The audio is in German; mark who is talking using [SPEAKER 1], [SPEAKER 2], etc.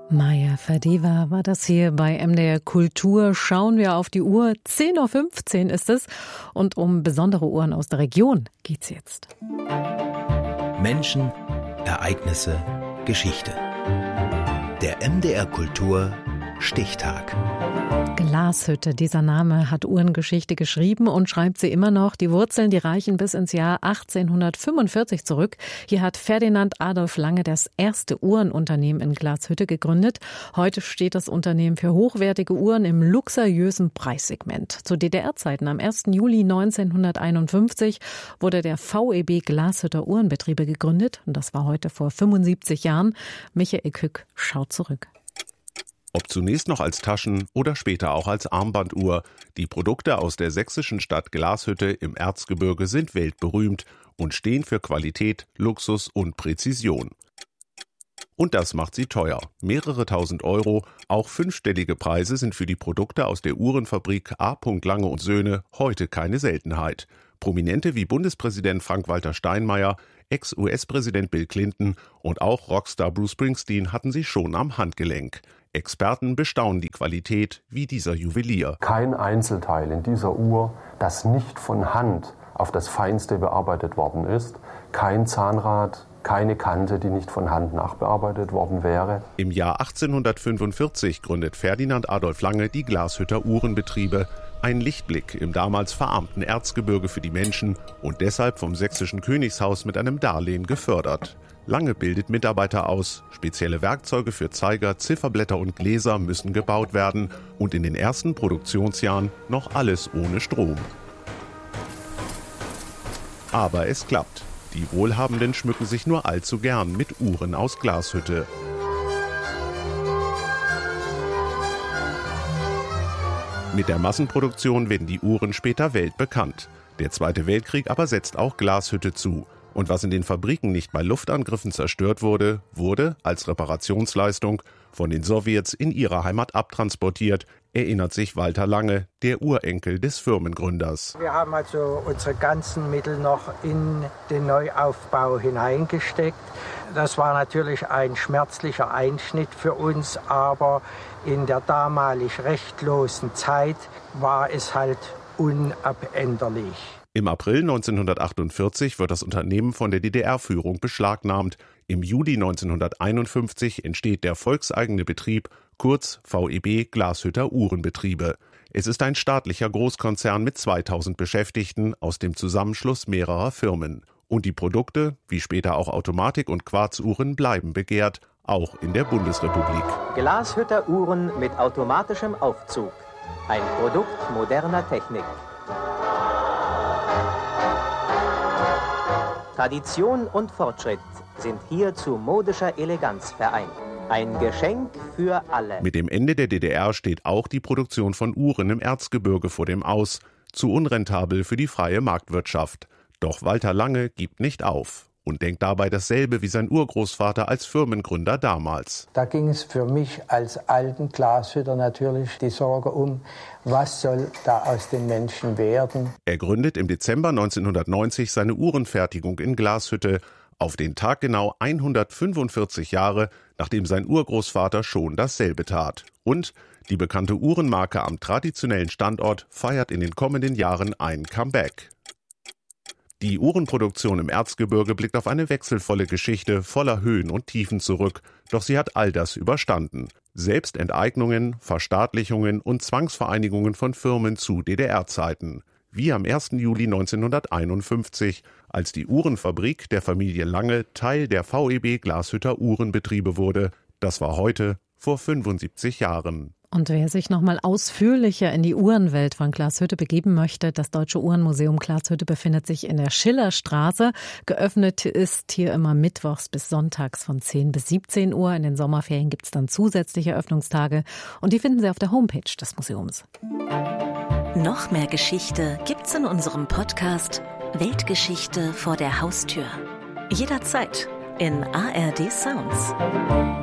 [SPEAKER 1] Maya Fadeva war das hier bei MDR Kultur. Schauen wir auf die Uhr. 10.15 Uhr ist es. Und um besondere Uhren aus der Region geht's jetzt.
[SPEAKER 2] Menschen, Ereignisse, Geschichte. Der MDR Kultur Stichtag.
[SPEAKER 1] Glashütte, dieser Name hat Uhrengeschichte geschrieben und schreibt sie immer noch. Die Wurzeln, die reichen bis ins Jahr 1845 zurück. Hier hat Ferdinand Adolf Lange das erste Uhrenunternehmen in Glashütte gegründet. Heute steht das Unternehmen für hochwertige Uhren im luxuriösen Preissegment. Zu DDR-Zeiten am 1. Juli 1951 wurde der VEB Glashütter Uhrenbetriebe gegründet. Und das war heute vor 75 Jahren. Michael Kück schaut zurück.
[SPEAKER 3] Ob zunächst noch als Taschen- oder später auch als Armbanduhr, die Produkte aus der sächsischen Stadt Glashütte im Erzgebirge sind weltberühmt und stehen für Qualität, Luxus und Präzision. Und das macht sie teuer. Mehrere tausend Euro, auch fünfstellige Preise sind für die Produkte aus der Uhrenfabrik A. Lange und Söhne heute keine Seltenheit. Prominente wie Bundespräsident Frank-Walter Steinmeier, Ex-US-Präsident Bill Clinton und auch Rockstar Bruce Springsteen hatten sie schon am Handgelenk. Experten bestaunen die Qualität wie dieser Juwelier.
[SPEAKER 4] Kein Einzelteil in dieser Uhr, das nicht von Hand auf das Feinste bearbeitet worden ist. Kein Zahnrad, keine Kante, die nicht von Hand nachbearbeitet worden wäre.
[SPEAKER 3] Im Jahr 1845 gründet Ferdinand Adolf Lange die Glashütter Uhrenbetriebe. Ein Lichtblick im damals verarmten Erzgebirge für die Menschen und deshalb vom sächsischen Königshaus mit einem Darlehen gefördert. Lange bildet Mitarbeiter aus, spezielle Werkzeuge für Zeiger, Zifferblätter und Gläser müssen gebaut werden und in den ersten Produktionsjahren noch alles ohne Strom. Aber es klappt. Die Wohlhabenden schmücken sich nur allzu gern mit Uhren aus Glashütte. Mit der Massenproduktion werden die Uhren später weltbekannt. Der Zweite Weltkrieg aber setzt auch Glashütte zu. Und was in den Fabriken nicht bei Luftangriffen zerstört wurde, wurde als Reparationsleistung von den Sowjets in ihre Heimat abtransportiert, erinnert sich Walter Lange, der Urenkel des Firmengründers.
[SPEAKER 5] Wir haben also unsere ganzen Mittel noch in den Neuaufbau hineingesteckt. Das war natürlich ein schmerzlicher Einschnitt für uns, aber in der damalig rechtlosen Zeit war es halt unabänderlich.
[SPEAKER 3] Im April 1948 wird das Unternehmen von der DDR-Führung beschlagnahmt. Im Juli 1951 entsteht der volkseigene Betrieb, kurz VEB Glashütter Uhrenbetriebe. Es ist ein staatlicher Großkonzern mit 2000 Beschäftigten aus dem Zusammenschluss mehrerer Firmen. Und die Produkte, wie später auch Automatik- und Quarzuhren, bleiben begehrt, auch in der Bundesrepublik.
[SPEAKER 6] Glashütter Uhren mit automatischem Aufzug. Ein Produkt moderner Technik. Tradition und Fortschritt sind hier zu modischer Eleganz vereint. Ein Geschenk für alle.
[SPEAKER 3] Mit dem Ende der DDR steht auch die Produktion von Uhren im Erzgebirge vor dem Aus. Zu unrentabel für die freie Marktwirtschaft. Doch Walter Lange gibt nicht auf und denkt dabei dasselbe wie sein Urgroßvater als Firmengründer damals.
[SPEAKER 5] Da ging es für mich als alten Glashütter natürlich die Sorge um, was soll da aus den Menschen werden.
[SPEAKER 3] Er gründet im Dezember 1990 seine Uhrenfertigung in Glashütte, auf den Tag genau 145 Jahre, nachdem sein Urgroßvater schon dasselbe tat. Und die bekannte Uhrenmarke am traditionellen Standort feiert in den kommenden Jahren ein Comeback. Die Uhrenproduktion im Erzgebirge blickt auf eine wechselvolle Geschichte voller Höhen und Tiefen zurück, doch sie hat all das überstanden. Selbst Enteignungen, Verstaatlichungen und Zwangsvereinigungen von Firmen zu DDR-Zeiten. Wie am 1. Juli 1951, als die Uhrenfabrik der Familie Lange Teil der VEB Glashütter Uhrenbetriebe wurde. Das war heute vor 75 Jahren.
[SPEAKER 1] Und wer sich noch mal ausführlicher in die Uhrenwelt von Glashütte begeben möchte, das Deutsche Uhrenmuseum Glashütte befindet sich in der Schillerstraße. Geöffnet ist hier immer mittwochs bis sonntags von 10 bis 17 Uhr. In den Sommerferien gibt es dann zusätzliche Öffnungstage und die finden Sie auf der Homepage des Museums.
[SPEAKER 7] Noch mehr Geschichte gibt's in unserem Podcast Weltgeschichte vor der Haustür. Jederzeit in ARD Sounds.